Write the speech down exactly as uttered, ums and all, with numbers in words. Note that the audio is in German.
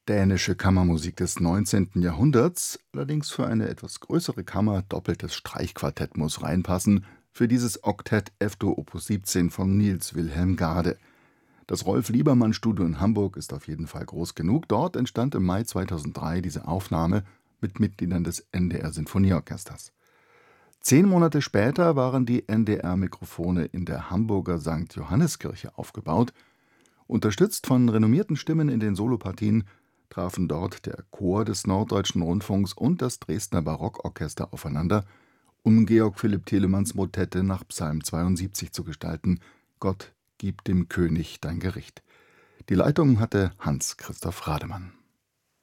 dänische Kammermusik des neunzehnten Jahrhunderts, allerdings für eine etwas größere Kammer doppeltes Streichquartett muss reinpassen, für dieses Oktett F-Dur Opus siebzehn von Niels Wilhelm Gade. Das Rolf-Liebermann-Studio in Hamburg ist auf jeden Fall groß genug. Dort entstand im Mai zweitausenddrei diese Aufnahme mit Mitgliedern des N D R-Sinfonieorchesters. Zehn Monate später waren die N D R-Mikrofone in der Hamburger Sankt Johanniskirche aufgebaut. Unterstützt von renommierten Stimmen in den Solopartien trafen dort der Chor des Norddeutschen Rundfunks und das Dresdner Barockorchester aufeinander, um Georg Philipp Telemanns Motette nach Psalm zweiundsiebzig zu gestalten: Gott, gib dem König dein Gericht. Die Leitung hatte Hans Christoph Rademann.